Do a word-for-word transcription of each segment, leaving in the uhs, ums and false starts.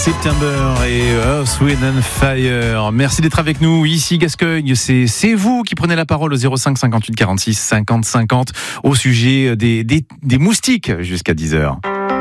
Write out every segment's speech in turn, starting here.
September et Earth, Wind and Fire. Merci d'être avec nous. Ici Gascogne, c'est, c'est vous qui prenez la parole au zéro cinq cinquante-huit quarante-six cinquante cinquante au sujet des, des, des moustiques jusqu'à dix heures.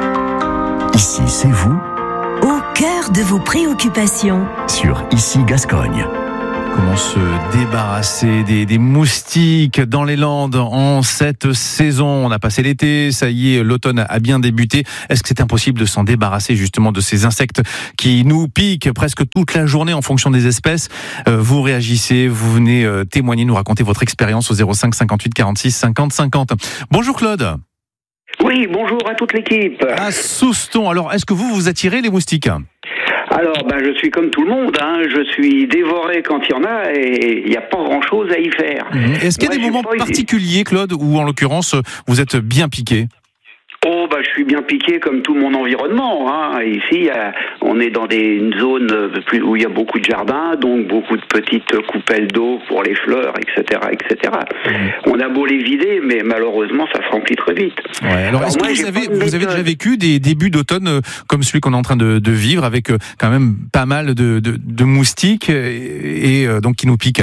Ici, c'est vous. Au cœur de vos préoccupations. Sur Ici Gascogne. Comment se débarrasser des, des moustiques dans les Landes en cette saison? On a passé l'été, ça y est, l'automne a bien débuté. Est-ce que c'est impossible de s'en débarrasser justement de ces insectes qui nous piquent presque toute la journée en fonction des espèces? euh, Vous réagissez, vous venez euh, témoigner, nous raconter votre expérience au zéro cinq cinquante-huit quarante-six cinquante cinquante. Bonjour Claude. Oui, bonjour à toute l'équipe. À Souston, alors est-ce que vous vous attirez les moustiques? Alors, ben, je suis comme tout le monde, hein. Je suis dévoré quand il y en a et il n'y a pas grand-chose à y faire. Mmh. Est-ce qu'il y a Moi, des moments particuliers, Claude, où en l'occurrence vous êtes bien piqué? Oh, bah, je suis bien piqué comme tout mon environnement, hein. Ici, euh, on est dans des une zone où il y a beaucoup de jardins, donc beaucoup de petites coupelles d'eau pour les fleurs, et cetera, et cetera. Mmh. On a beau les vider, mais malheureusement, ça se remplit très vite. Ouais, alors, alors, est-ce moi, que vous avez, vous avez déjà vécu des débuts d'automne euh, comme celui qu'on est en train de, de vivre, avec euh, quand même pas mal de, de, de moustiques et, et euh, donc qui nous piquent?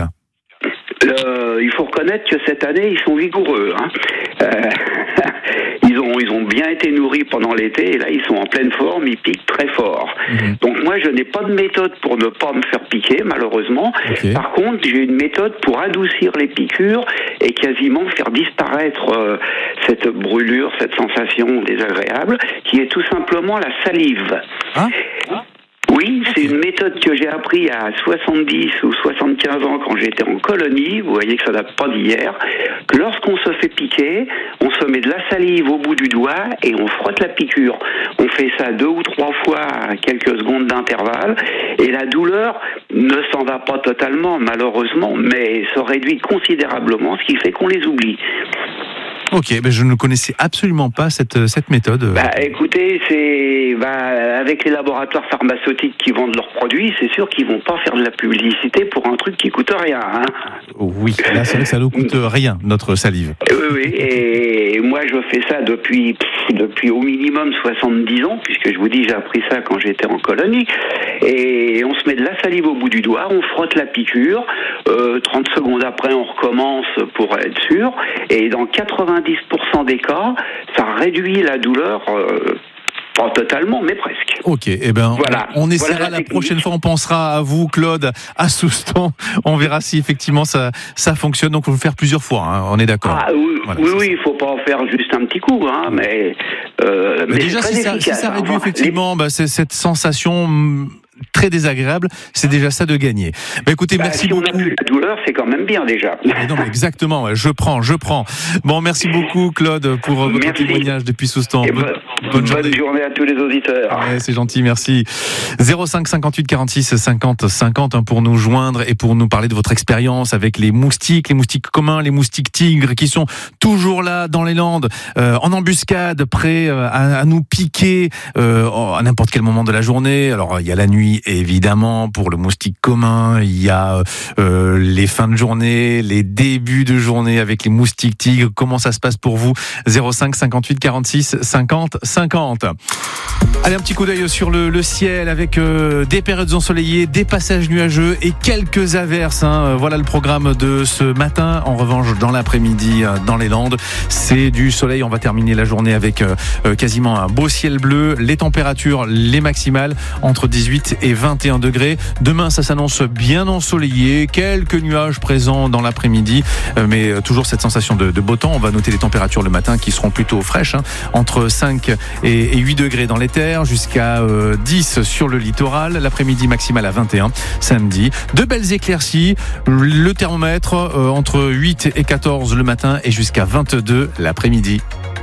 Euh, il faut reconnaître que cette année, ils sont vigoureux, hein. Euh, ils ont ils ont bien été nourris pendant l'été et là ils sont en pleine forme, ils piquent très fort. Mmh. Donc moi je n'ai pas de méthode pour ne pas me faire piquer malheureusement. Okay. Par contre j'ai une méthode pour adoucir les piqûres et quasiment faire disparaître euh, cette brûlure, cette sensation désagréable qui est tout simplement la salive. Hein? Oui, c'est une méthode que j'ai appris à soixante-dix ou soixante-quinze ans quand j'étais en colonie. Vous voyez que ça date pas d'hier. Que lorsqu'on se fait piquer, on se met de la salive au bout du doigt et on frotte la piqûre. On fait ça deux ou trois fois à quelques secondes d'intervalle et la douleur ne s'en va pas totalement, malheureusement, mais se réduit considérablement, ce qui fait qu'on les oublie. Ok, ben je ne connaissais absolument pas cette, cette méthode. Bah, écoutez, c'est bah, avec les laboratoires pharmaceutiques qui vendent leurs produits, c'est sûr qu'ils vont pas faire de la publicité pour un truc qui coûte rien. Hein. Oui, là c'est vrai que ça ne coûte rien, notre salive. Oui, oui, et moi je fais ça depuis, depuis au minimum soixante-dix ans, puisque je vous dis j'ai appris ça quand j'étais en colonie, et on se met de la salive au bout du doigt, on frotte la piqûre, euh, trente secondes après on recommence pour être sûr, et dans quatre-vingt-dix pour cent des cas, ça réduit la douleur, euh, pas totalement, mais presque. Ok, eh ben, voilà. on, on essaiera voilà la, la prochaine fois, on pensera à vous, Claude, à Souston, on verra si effectivement ça, ça fonctionne, donc il faut le faire plusieurs fois, hein, on est d'accord. Ah, oui, voilà, oui, oui, il ne faut pas en faire juste un petit coup, hein, mais, euh, mais, mais déjà, si ça, si ça réduit hein, effectivement les... bah, c'est, cette sensation très désagréable, c'est déjà ça de gagner. Bah, écoutez, bah, merci si beaucoup. Si on n'a plus la douleur, c'est quand même bien déjà. Mais non, mais exactement, je prends, je prends. Bon, merci beaucoup Claude pour votre merci. témoignage depuis Souston. Bonne, bonne, bonne journée. journée à tous les auditeurs. Ouais, c'est gentil, merci. zéro cinq cinquante-huit quarante-six cinquante cinquante hein, pour nous joindre et pour nous parler de votre expérience avec les moustiques, les moustiques communs, les moustiques tigres qui sont toujours là dans les Landes, euh, en embuscade, prêts euh, à, à nous piquer euh, à n'importe quel moment de la journée. Alors il y a la nuit évidemment pour le moustique commun, il y a euh, les fins de journée, les débuts de journée avec les moustiques tigres. Comment ça se passe pour vous? zéro cinq cinquante-huit quarante-six cinquante cinquante. Allez, un petit coup d'œil sur le, le ciel avec euh, des périodes ensoleillées, des passages nuageux et quelques averses. Hein. Voilà le programme de ce matin. En revanche, dans l'après-midi, euh, dans les Landes, c'est du soleil. On va terminer la journée avec euh, quasiment un beau ciel bleu. Les températures, les maximales, entre dix-huit et vingt et un degrés. Demain, ça s'annonce bien ensoleillé. Quelques nuages présents dans l'après-midi, euh, mais toujours cette sensation de, de beau temps. On va noter les températures le matin qui seront plutôt fraîches, hein, entre cinq et huit degrés dans les terres, jusqu'à euh, dix sur le littoral. L'après-midi maximale à vingt et un samedi. De belles éclaircies. Le thermomètre euh, entre huit et quatorze le matin et jusqu'à vingt-deux l'après-midi.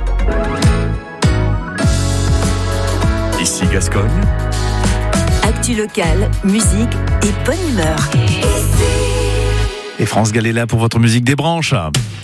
Ici Gascogne. Actu locale, musique et bonne humeur. Et France Gall est là pour votre musique des branches.